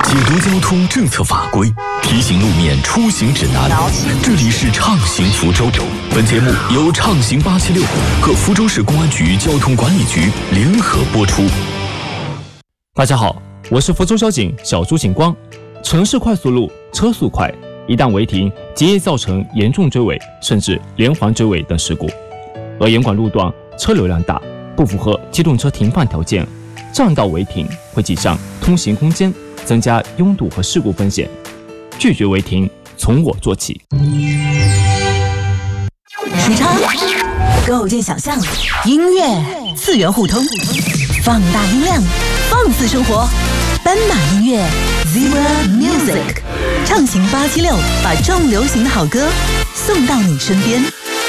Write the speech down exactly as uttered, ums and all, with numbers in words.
解读交通政策法规，提醒路面出行指南。这里是畅行福州。本节目由畅行八七六和福州市公安局交通管理局联合播出。 大家好，我是福州交警小朱警光。城市快速路车速快，一旦违停，极易造成严重追尾，甚至连环追尾等事故。而严管路段车流量大，不符合机动车停放条件，占道违停会挤占通行空间，增加拥堵和事故风险。拒绝违停，从我做起。 时差，构建想象，音乐次元互通，放大音量，放肆生活。斑马音乐 Zebra Music， 畅行八七六，把重流行的好歌送到你身边。